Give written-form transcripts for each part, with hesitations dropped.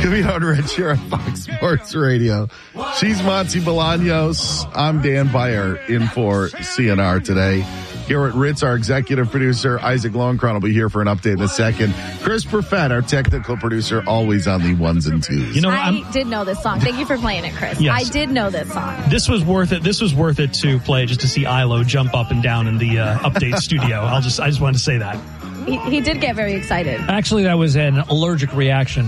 Covino and Rich here on Fox Sports Radio. She's Monty Bolaños. I'm Dan Beyer in for CNR today. Here at Ritz, our executive producer, Isaac Lowenkron, will be here for an update in a second. Chris Perfett, our technical producer, always on the ones and twos. You know, I did know this song. Thank you for playing it, Chris. Yes. I did know this song. This was worth it. This was worth it to play just to see Ilo jump up and down in the update studio. I just wanted to say that. He did get very excited. Actually, that was an allergic reaction.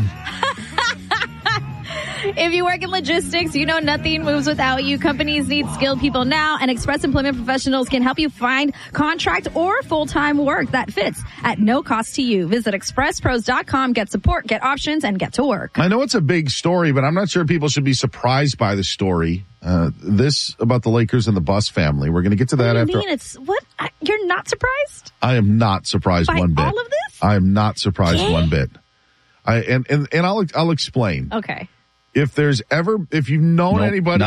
If you work in logistics, you know nothing moves without you. Companies need skilled people now, and Express Employment Professionals can help you find contract or full-time work that fits at no cost to you. Visit expresspros.com, get support, get options, and get to work. I know it's a big story, but I'm not sure people should be surprised by the story. This about the Lakers and the Buss family. We're going to get to that after. You're not surprised? I am not surprised by one bit. all of this? I am not surprised one bit. And I'll explain. Okay. If you've known anybody,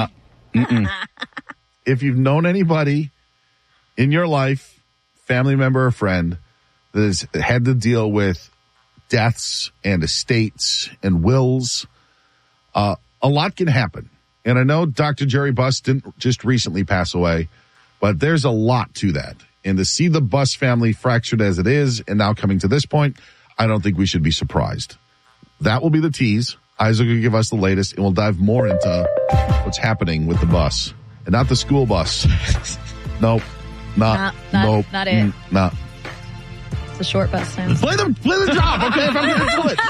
if you've known anybody in your life, family member or friend, that has had to deal with deaths and estates and wills, a lot can happen. And I know Dr. Jerry Buss didn't just recently pass away, but there's a lot to that. And to see the Buss family fractured as it is and now coming to this point, I don't think we should be surprised. That will be the tease. Isaac will give us the latest, and we'll dive more into what's happening with the bus. And not the school bus. Nope. Not it. No. It's a short bus now. Play the drop, okay, if I'm going to do it.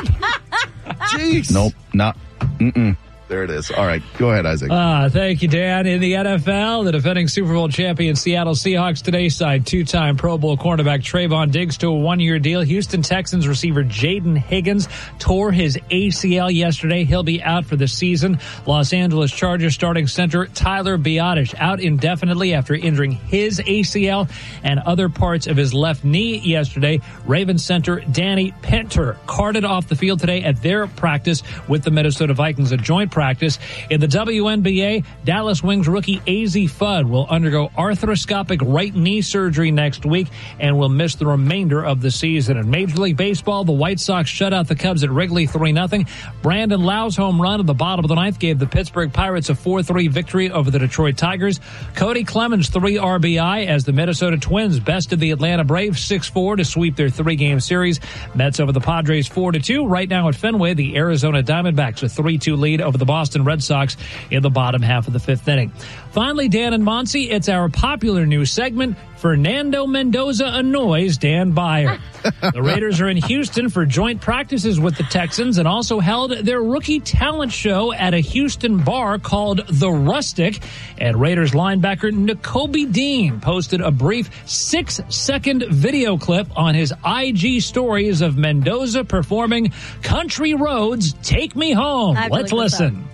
Jeez. Nope. Not. There it is. All right. Go ahead, Isaac. Thank you, Dan. In the NFL, the defending Super Bowl champion Seattle Seahawks today signed two-time Pro Bowl cornerback Trayvon Diggs to a one-year deal. Houston Texans receiver Jaden Higgins tore his ACL yesterday. He'll be out for the season. Los Angeles Chargers starting center Tyler Biadasz out indefinitely after injuring his ACL and other parts of his left knee yesterday. Ravens center Danny Pinter carted off the field today at their practice with the Minnesota Vikings, a joint practice. In the WNBA, Dallas Wings rookie Azzi Fudd will undergo arthroscopic right knee surgery next week and will miss the remainder of the season. In Major League Baseball, the White Sox shut out the Cubs at Wrigley 3-0. Brandon Lau's home run at the bottom of the ninth gave the Pittsburgh Pirates a 4-3 victory over the Detroit Tigers. Cody Clemens 3 RBI as the Minnesota Twins bested the Atlanta Braves 6-4 to sweep their three-game series. Mets over the Padres 4-2. Right now at Fenway, the Arizona Diamondbacks a 3-2 lead over the Boston Red Sox in the bottom half of the fifth inning. Finally, Dan and Monty, it's our popular new segment, Fernando Mendoza annoys Dan Beyer. The Raiders are in Houston for joint practices with the Texans and also held their rookie talent show at a Houston bar called The Rustic. And Raiders linebacker Nakobe Dean posted a brief 6-second video clip on his IG stories of Mendoza performing Country Roads, Take Me Home. Let's listen.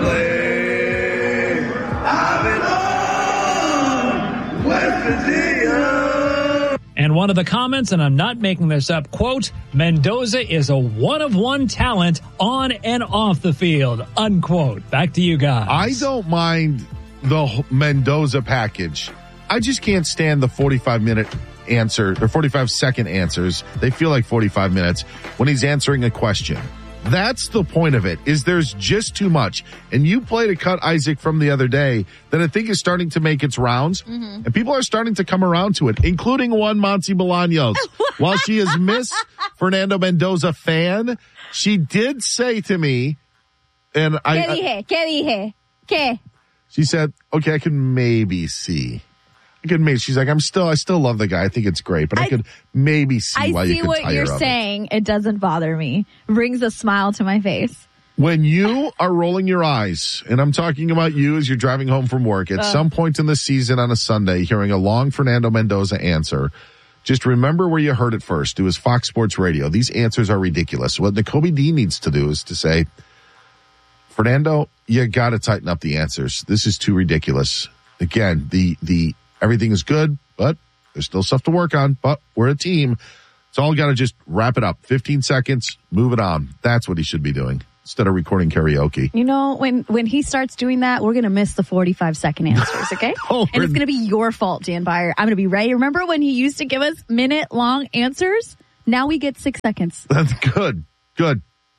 And one of the comments, and I'm not making this up, quote, Mendoza is a one-of-one talent on and off the field, unquote. Back to you guys. I don't mind the Mendoza package. I just can't stand the 45-minute answer or 45-second answers. They feel like 45 minutes when he's answering a question. That's the point of it, is there's just too much. And you played a cut, Isaac, from the other day that I think is starting to make its rounds. Mm-hmm. And people are starting to come around to it, including one Monty Bolaños. While she is Miss Fernando Mendoza fan, she did say to me, and ¿Qué dije? ¿Qué? She said, okay, I can maybe see. She's like, I still love the guy. I think it's great, but I could maybe see why you could tire of it. I see what you're saying. It doesn't bother me. It brings a smile to my face. When you are rolling your eyes, and I'm talking about you as you're driving home from work, at some point in the season on a Sunday, hearing a long Fernando Mendoza answer, just remember where you heard it first. It was Fox Sports Radio. These answers are ridiculous. What Nakobe Dean needs to do is to say, Fernando, you got to tighten up the answers. This is too ridiculous. Again, the everything is good, but there's still stuff to work on, but we're a team. It's all got to just wrap it up. 15 seconds, move it on. That's what he should be doing instead of recording karaoke. You know, when he starts doing that, we're going to miss the 45-second answers, okay? And it's going to be your fault, Dan Beyer. I'm going to be ready. Remember when he used to give us minute-long answers? Now we get 6 seconds. That's good. Good.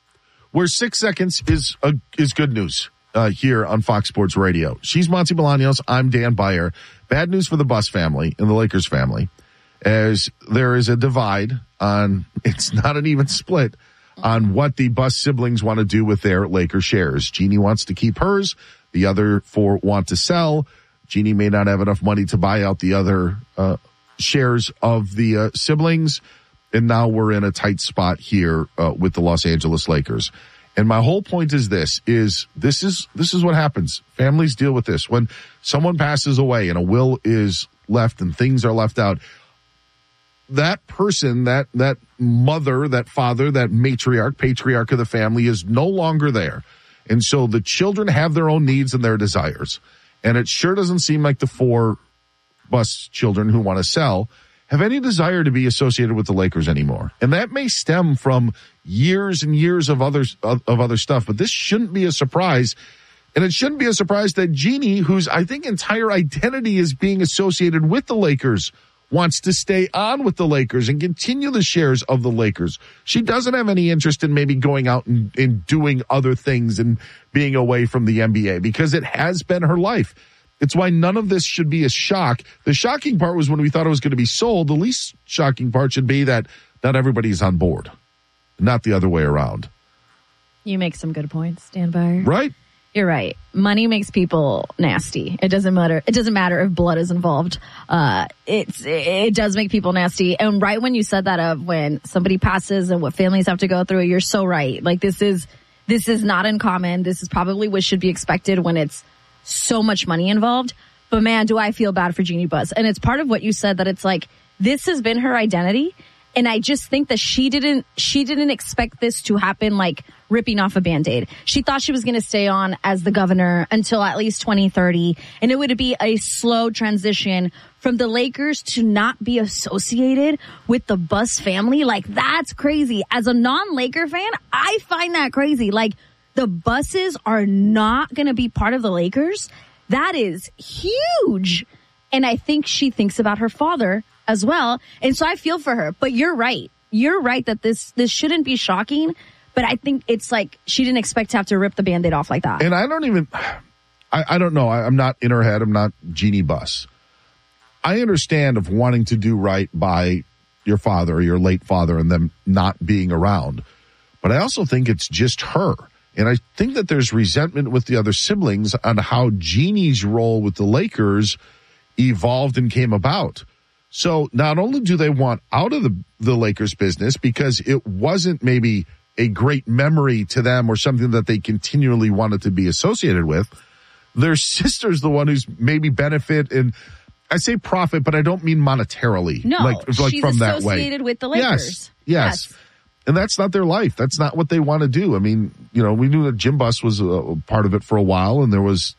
where 6 seconds is good news here on Fox Sports Radio. She's Monty Bolaños. I'm Dan Beyer. Bad news for the Buss family and the Lakers family, as there is a divide on, it's not an even split, on what the Buss siblings want to do with their Lakers shares. Jeannie wants to keep hers. The other four want to sell. Jeannie may not have enough money to buy out the other shares of the siblings. And now we're in a tight spot here with the Los Angeles Lakers. And my whole point is this is what happens. Families deal with this. When someone passes away and a will is left and things are left out, that person, that mother, that father, that matriarch, patriarch of the family is no longer there. And so the children have their own needs and their desires. And it sure doesn't seem like the four Buss children who want to sell have any desire to be associated with the Lakers anymore. And that may stem from years and years of other stuff, but this shouldn't be a surprise. And it shouldn't be a surprise that Jeannie, whose I think entire identity is being associated with the Lakers, wants to stay on with the Lakers and continue the shares of the Lakers. She doesn't have any interest in maybe going out and doing other things and being away from the NBA, because it has been her life. It's why none of this should be a shock. The shocking part was when we thought it was going to be sold. The least shocking part should be that not everybody's on board, not the other way around. You make some good points, Dan Beyer. Right? You're right. Money makes people nasty. It doesn't matter. It doesn't matter if blood is involved. It does make people nasty. And right when you said that of when somebody passes and what families have to go through, you're so right. Like this is not uncommon. This is probably what should be expected when it's so much money involved. But man, do I feel bad for Jeannie Buss. And it's part of what you said, that it's like, this has been her identity. And I just think that she didn't expect this to happen like ripping off a Band-Aid. She thought she was going to stay on as the governor until at least 2030. And it would be a slow transition from the Lakers to not be associated with the Buss family. Like, that's crazy. As a non-Laker fan, I find that crazy. Like, the Busses are not going to be part of the Lakers. That is huge. And I think she thinks about her father as well. And so I feel for her. But you're right. You're right that this shouldn't be shocking. But I think it's like she didn't expect to have to rip the Band-Aid off like that. And I don't know. I'm not in her head. I'm not Jeannie Buss. I understand of wanting to do right by your father or your late father and them not being around. But I also think it's just her. And I think that there's resentment with the other siblings on how Jeannie's role with the Lakers evolved and came about. So not only do they want out of the Lakers business because it wasn't maybe a great memory to them or something that they continually wanted to be associated with, their sister's the one who's maybe benefit, and I say profit, but I don't mean monetarily. No, like she's from that way. Associated with the Lakers. Yes. And that's not their life. That's not what they want to do. I mean, we knew that Jim Buss was a part of it for a while, and there was,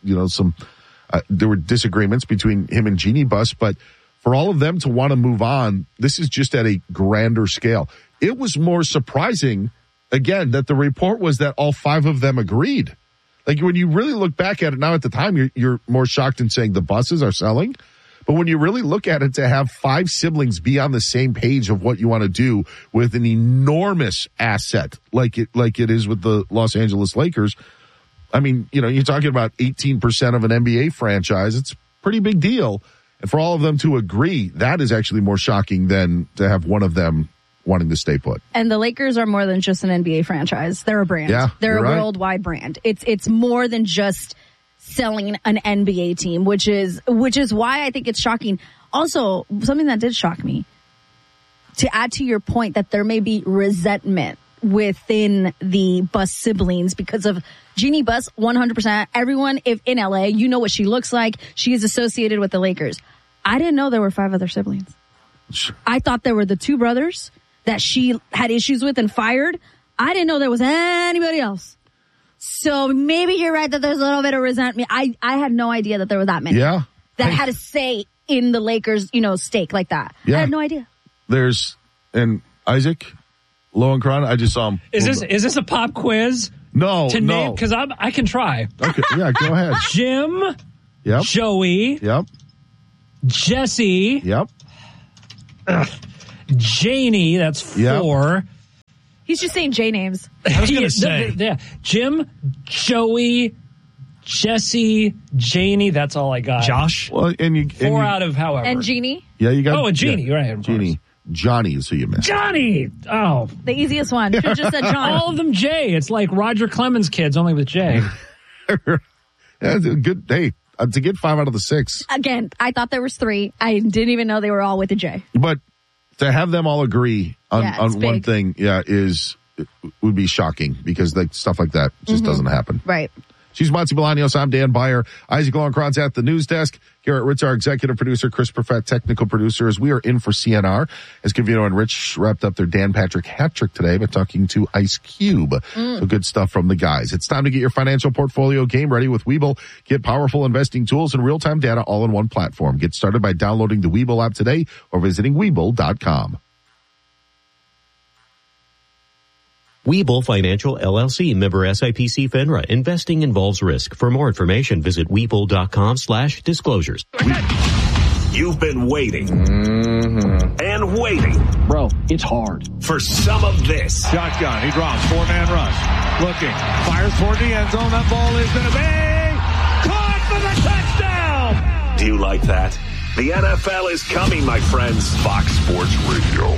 there were disagreements between him and Jeannie Buss, but for all of them to want to move on, this is just at a grander scale. It was more surprising, again, that the report was that all five of them agreed. Like, when you really look back at it now, at the time, you're more shocked in saying the Busses are selling. But when you really look at it, to have five siblings be on the same page of what you want to do with an enormous asset like it is with the Los Angeles Lakers, I mean, you're talking about 18% of an NBA franchise. It's a pretty big deal. And for all of them to agree, that is actually more shocking than to have one of them wanting to stay put. And the Lakers are more than just an NBA franchise. They're a brand. Yeah, they're a worldwide brand. It's more than just selling an NBA team, which is why I think it's shocking. Also, something that did shock me, to add to your point that there may be resentment within the Buss siblings because of Jeannie Buss, 100%. Everyone in LA, you know what she looks like. She is associated with the Lakers. I didn't know there were five other siblings. I thought there were the two brothers that she had issues with and fired. I didn't know there was anybody else. So maybe you're right that there's a little bit of resentment. I had no idea that there were that many. Yeah. That had a say in the Lakers, stake like that. Yeah. I had no idea. And Isaac Lowenkron, I just saw him. Is this a pop quiz? No, no. Because I can try. Okay, yeah, go ahead. Jim. Yep. Joey. Yep. Jesse. Yep. Janie, that's 4. Yep. He's just saying J names. I was going to say. Yeah. Jim, Joey, Jesse, Janie. That's all I got. Josh. Well, Four out of however. And Jeannie. Yeah, you got. Oh, and Jeannie. Yeah, right. Jeannie. Johnny is who you missed. Johnny. Oh. The easiest one. Should have just said John. All of them J. It's like Roger Clemens' kids, only with J. Yeah, good. Hey, to get 5 out of the 6. Again, I thought there was 3. I didn't even know they were all with a J. But to have them all agree on one thing, would be shocking because stuff like that just doesn't happen. Right. She's Monty Bolaños. I'm Dan Beyer. Isaac Lowenkranz at the news desk. Garrett Ritz, our executive producer. Chris Perfett, technical producer. As we are in for CNR, as Cavino and Rich wrapped up their Dan Patrick hat trick today by talking to Ice Cube. So good stuff from the guys. It's time to get your financial portfolio game ready with Webull. Get powerful investing tools and real-time data all in one platform. Get started by downloading the Webull app today or visiting Webull.com. Webull Financial LLC, member SIPC FINRA. Investing involves risk. For more information, visit Webull.com/disclosures. You've been waiting and waiting. Bro, it's hard. For some of this. Shotgun. He drops. 4-man rush. Looking. Fires toward the end zone. That ball is going to be caught for the touchdown. Do you like that? The NFL is coming, my friends. Fox Sports Radio.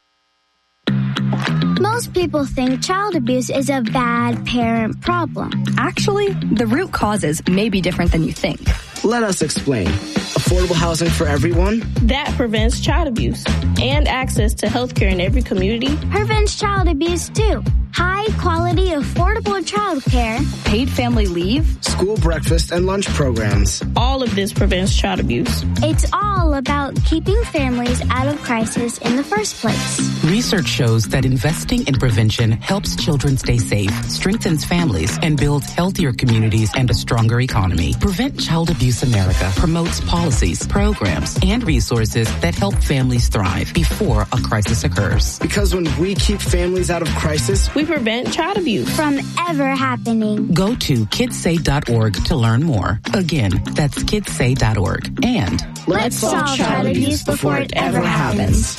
Most people think child abuse is a bad parent problem. Actually, the root causes may be different than you think. Let us explain. Affordable housing for everyone? That prevents child abuse and access to health care in every community. Prevents child abuse, too. High-quality, affordable child care. Paid family leave. School breakfast and lunch programs. All of this prevents child abuse. It's all about keeping families out of crisis in the first place. Research shows that investing in prevention helps children stay safe, strengthens families, and builds healthier communities and a stronger economy. Prevent Child Abuse America promotes policies, programs, and resources that help families thrive before a crisis occurs. Because when we keep families out of crisis, we prevent child abuse from ever happening. Go to kidssay.org to learn more. Again, that's kidssay.org. And let's solve child abuse before it ever happens.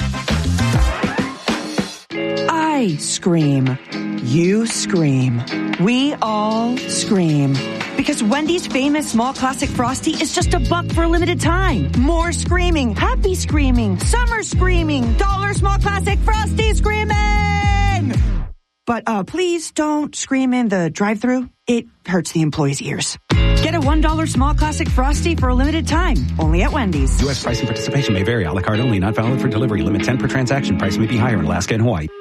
I scream. You scream. We all scream. Because Wendy's famous small classic Frosty is just $1 for a limited time. More screaming, happy screaming, summer screaming, dollar small classic Frosty screaming! But please don't scream in the drive-thru. It hurts the employees' ears. Get a $1 small classic Frosty for a limited time. Only at Wendy's. U.S. price and participation may vary. A la carte only. Not valid for delivery. Limit 10 per transaction. Price may be higher in Alaska and Hawaii.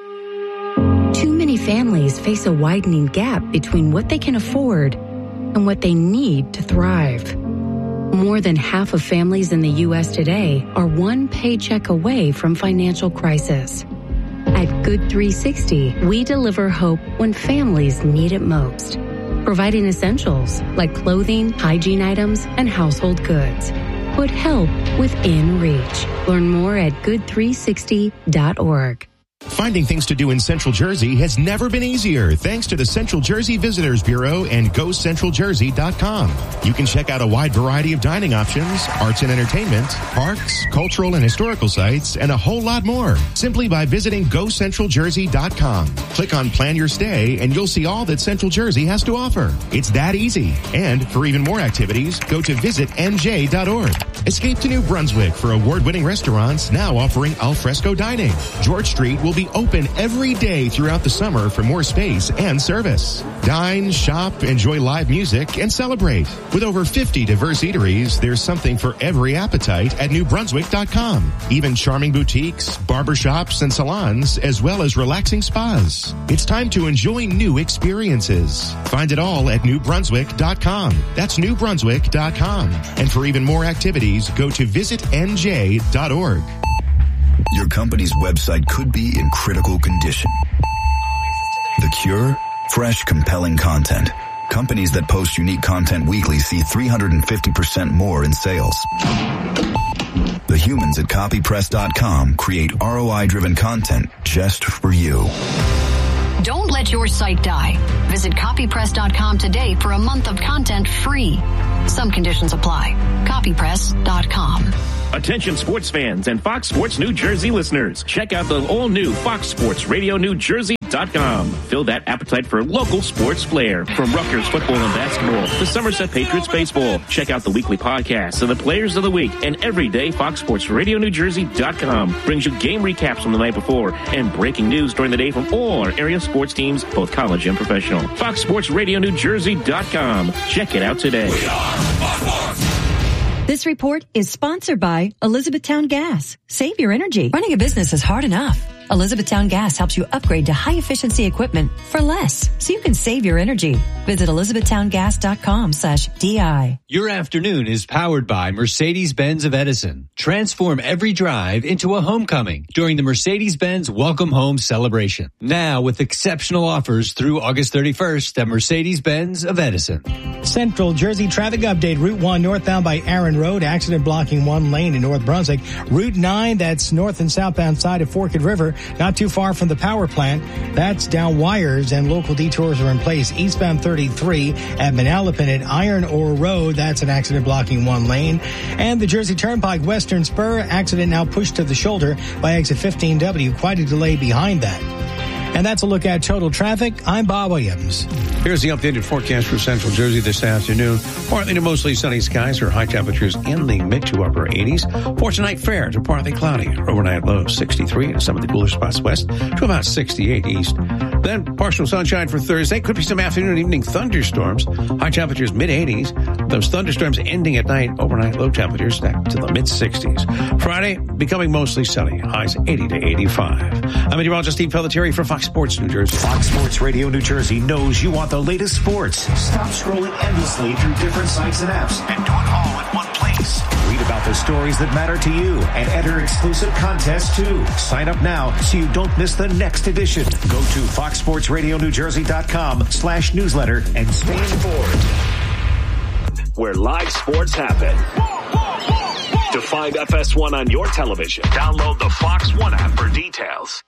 Too many families face a widening gap between what they can afford and what they need to thrive. More than half of families in the U.S. today are one paycheck away from financial crisis. At Good 360, we deliver hope when families need it most, providing essentials like clothing, hygiene items, and household goods. Put help within reach. Learn more at good360.org. Finding things to do in Central Jersey has never been easier thanks to the Central Jersey Visitors Bureau and GoCentralJersey.com. You can check out a wide variety of dining options, arts and entertainment, parks, cultural and historical sites, and a whole lot more simply by visiting GoCentralJersey.com. Click on Plan Your Stay and you'll see all that Central Jersey has to offer. It's that easy. And for even more activities, go to visitnj.org. Escape to New Brunswick for award-winning restaurants now offering alfresco dining. George Street will be open every day throughout the summer for more space and service. Dine, shop, enjoy live music, and celebrate. With over 50 diverse eateries, there's something for every appetite at newbrunswick.com. Even charming boutiques, barbershops, and salons, as well as relaxing spas. It's time to enjoy new experiences. Find it all at newbrunswick.com. That's newbrunswick.com. And for even more activities, go to visitnj.org. Your company's website could be in critical condition. The cure? Fresh, compelling content. Companies that post unique content weekly see 350% more in sales. The humans at copypress.com create ROI-driven content just for you. Don't let your site die. Visit copypress.com today for a month of content free. Some conditions apply. Copypress.com. Attention sports fans and Fox Sports New Jersey listeners. Check out the all-new Fox Sports Radio New Jersey FoxSportsRadioNewJersey.com. Fill that appetite for local sports flair. From Rutgers football and basketball to Somerset Patriots baseball. Check out the weekly podcasts of the players of the week. And every day, FoxSportsRadioNewJersey.com brings you game recaps from the night before and breaking news during the day from all our area sports teams, both college and professional. FoxSportsRadioNewJersey.com. Check it out today. This report is sponsored by Elizabethtown Gas. Save your energy. Running a business is hard enough. Elizabethtown Gas helps you upgrade to high-efficiency equipment for less, so you can save your energy. Visit elizabethtowngas.com/DI. Your afternoon is powered by Mercedes-Benz of Edison. Transform every drive into a homecoming during the Mercedes-Benz Welcome Home celebration. Now with exceptional offers through August 31st at Mercedes-Benz of Edison. Central Jersey traffic update. Route 1 northbound by Aaron Road. Accident blocking one lane in North Brunswick. Route 9, that's north and southbound side of Forked River. Not too far from the power plant. That's down wires and local detours are in place. Eastbound 33 at Manalapan at Iron Ore Road. That's an accident blocking one lane. And the Jersey Turnpike Western Spur accident now pushed to the shoulder by exit 15W. Quite a delay behind that. And that's a look at total traffic. I'm Bob Williams. Here's the updated forecast for Central Jersey this afternoon. Partly to mostly sunny skies or high temperatures in the mid to upper 80s. For tonight, fair to partly cloudy. Overnight low 63 and some of the cooler spots west to about 68 east. Then partial sunshine for Thursday. Could be some afternoon and evening thunderstorms. High temperatures mid 80s. Those thunderstorms ending at night. Overnight low temperatures back to the mid 60s. Friday becoming mostly sunny. Highs 80 to 85. I'm meteorologist Steve Pelletieri for Fox Sports New Jersey. Fox Sports Radio New Jersey knows you want the latest sports. Stop scrolling endlessly through different sites and apps and do it all in one place. Read about the stories that matter to you and enter exclusive contests too. Sign up now so you don't miss the next edition. Go to FoxSportsRadioNewJersey.com/newsletter and stay informed. Where live sports happen. To find FS1 on your television, download the Fox One app for details.